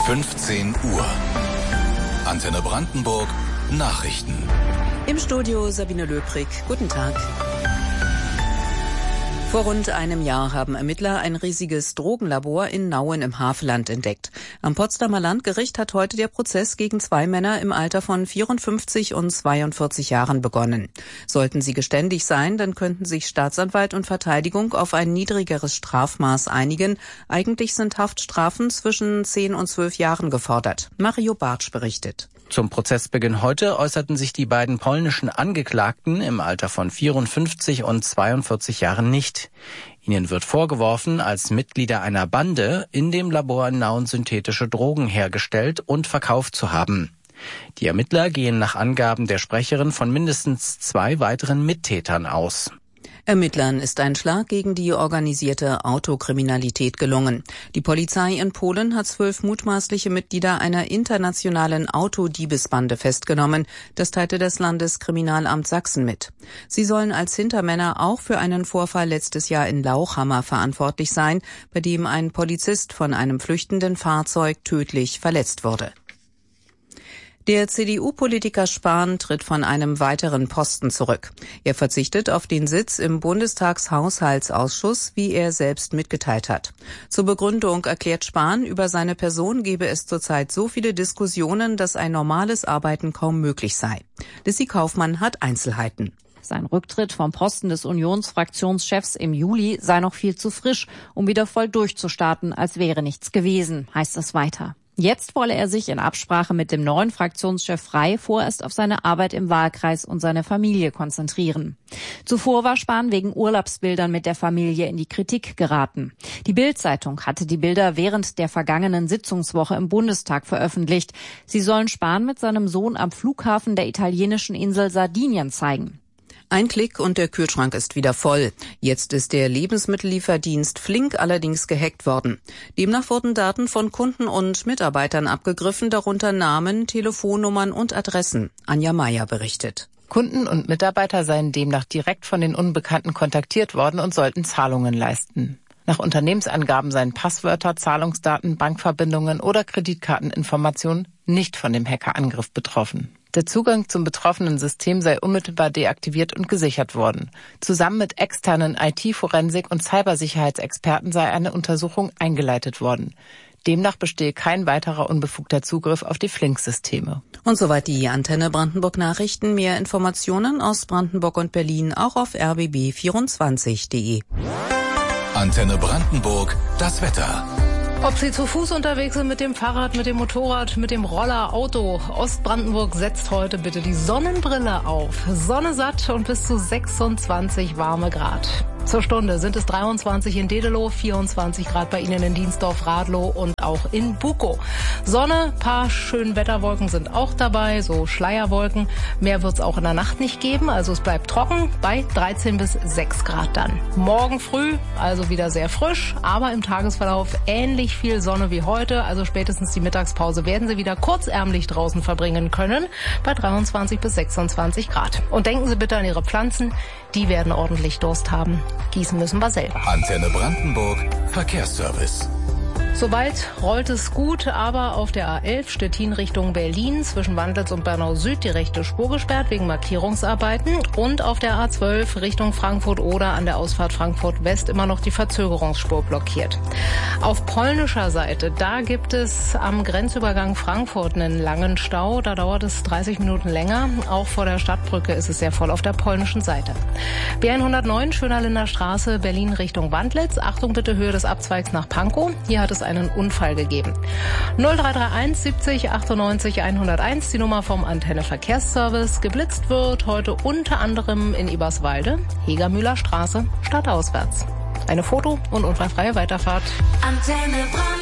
15 Uhr. Antenne Brandenburg Nachrichten. Im Studio Sabine Löbrig. Guten Tag. Vor rund einem Jahr haben Ermittler ein riesiges Drogenlabor in Nauen im Havelland entdeckt. Am Potsdamer Landgericht hat heute der Prozess gegen 2 Männer im Alter von 54 und 42 Jahren begonnen. Sollten sie geständig sein, dann könnten sich Staatsanwalt und Verteidigung auf ein niedrigeres Strafmaß einigen. Eigentlich sind Haftstrafen zwischen 10 und 12 Jahren gefordert. Mario Bartsch berichtet. Zum Prozessbeginn heute äußerten sich die beiden polnischen Angeklagten im Alter von 54 und 42 Jahren nicht. Ihnen wird vorgeworfen, als Mitglieder einer Bande in dem Labor in Nauen synthetische Drogen hergestellt und verkauft zu haben. Die Ermittler gehen nach Angaben der Sprecherin von mindestens 2 weiteren Mittätern aus. Ermittlern ist ein Schlag gegen die organisierte Autokriminalität gelungen. Die Polizei in Polen hat 12 mutmaßliche Mitglieder einer internationalen Autodiebesbande festgenommen. Das teilte das Landeskriminalamt Sachsen mit. Sie sollen als Hintermänner auch für einen Vorfall letztes Jahr in Lauchhammer verantwortlich sein, bei dem ein Polizist von einem flüchtenden Fahrzeug tödlich verletzt wurde. Der CDU-Politiker Spahn tritt von einem weiteren Posten zurück. Er verzichtet auf den Sitz im Bundestagshaushaltsausschuss, wie er selbst mitgeteilt hat. Zur Begründung erklärt Spahn, über seine Person gebe es zurzeit so viele Diskussionen, dass ein normales Arbeiten kaum möglich sei. Lissy Kaufmann hat Einzelheiten. Sein Rücktritt vom Posten des Unionsfraktionschefs im Juli sei noch viel zu frisch, um wieder voll durchzustarten, als wäre nichts gewesen, heißt es weiter. Jetzt wolle er sich in Absprache mit dem neuen Fraktionschef Frey vorerst auf seine Arbeit im Wahlkreis und seine Familie konzentrieren. Zuvor war Spahn wegen Urlaubsbildern mit der Familie in die Kritik geraten. Die Bild-Zeitung hatte die Bilder während der vergangenen Sitzungswoche im Bundestag veröffentlicht. Sie sollen Spahn mit seinem Sohn am Flughafen der italienischen Insel Sardinien zeigen. Ein Klick und der Kühlschrank ist wieder voll. Jetzt ist der Lebensmittellieferdienst Flink allerdings gehackt worden. Demnach wurden Daten von Kunden und Mitarbeitern abgegriffen, darunter Namen, Telefonnummern und Adressen. Anja Meier berichtet. Kunden und Mitarbeiter seien demnach direkt von den Unbekannten kontaktiert worden und sollten Zahlungen leisten. Nach Unternehmensangaben seien Passwörter, Zahlungsdaten, Bankverbindungen oder Kreditkarteninformationen nicht von dem Hackerangriff betroffen. Der Zugang zum betroffenen System sei unmittelbar deaktiviert und gesichert worden. Zusammen mit externen IT-Forensik- und Cybersicherheitsexperten sei eine Untersuchung eingeleitet worden. Demnach bestehe kein weiterer unbefugter Zugriff auf die Flink-Systeme. Und soweit die Antenne Brandenburg Nachrichten. Mehr Informationen aus Brandenburg und Berlin auch auf rbb24.de. Antenne Brandenburg, das Wetter. Ob Sie zu Fuß unterwegs sind, mit dem Fahrrad, mit dem Motorrad, mit dem Roller, Auto. Ostbrandenburg setzt heute bitte die Sonnenbrille auf. Sonne satt und bis zu 26 warme Grad. Zur Stunde sind es 23 in Dedelow, 24 Grad bei Ihnen in Diensdorf, Radlow und auch in Bukow. Sonne, paar schöne Wetterwolken sind auch dabei, so Schleierwolken. Mehr wird es auch in der Nacht nicht geben, also es bleibt trocken bei 13 bis 6 Grad dann. Morgen früh, also wieder sehr frisch, aber im Tagesverlauf ähnlich viel Sonne wie heute, also spätestens die Mittagspause werden Sie wieder kurzärmlich draußen verbringen können, bei 23 bis 26 Grad. Und denken Sie bitte an Ihre Pflanzen, die werden ordentlich Durst haben. Gießen müssen wir selber. Antenne Brandenburg, Verkehrsservice. Soweit rollt es gut, aber auf der A11 Stettin Richtung Berlin zwischen Wandlitz und Bernau Süd die rechte Spur gesperrt wegen Markierungsarbeiten und auf der A12 Richtung Frankfurt oder an der Ausfahrt Frankfurt West immer noch die Verzögerungsspur blockiert. Auf polnischer Seite, da gibt es am Grenzübergang Frankfurt einen langen Stau, da dauert es 30 Minuten länger. Auch vor der Stadtbrücke ist es sehr voll auf der polnischen Seite. B109 Schönerlinder Straße Berlin Richtung Wandlitz. Achtung bitte, Höhe des Abzweigs nach Pankow. Hier hat es einen Unfall gegeben. 0331 70 98 101, die Nummer vom Antenne Verkehrsservice. Geblitzt wird heute unter anderem in Eberswalde, Hegermühler Straße, stadtauswärts. Eine Foto- und unfallfreie Weiterfahrt. Antenne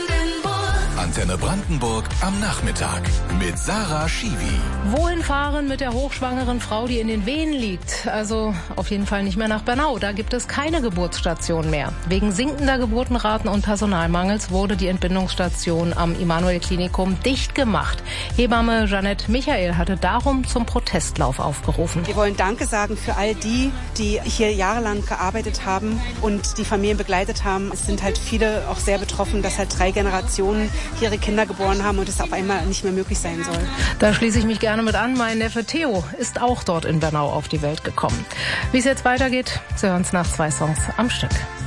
Brandenburg am Nachmittag mit Sarah Schiwi. Wohin fahren mit der hochschwangeren Frau, die in den Wehen liegt? Also auf jeden Fall nicht mehr nach Bernau. Da gibt es keine Geburtsstation mehr. Wegen sinkender Geburtenraten und Personalmangels wurde die Entbindungsstation am Immanuel-Klinikum dicht gemacht. Hebamme Jeanette Michael hatte darum zum Protestlauf aufgerufen. Wir wollen Danke sagen für all die hier jahrelang gearbeitet haben und die Familien begleitet haben. Es sind halt viele auch sehr betroffen, dass halt 3 Generationen ihre Kinder geboren haben und es auf einmal nicht mehr möglich sein soll. Da schließe ich mich gerne mit an. Mein Neffe Theo ist auch dort in Bernau auf die Welt gekommen. Wie es jetzt weitergeht, Sie hören es nach 2 Songs am Stück.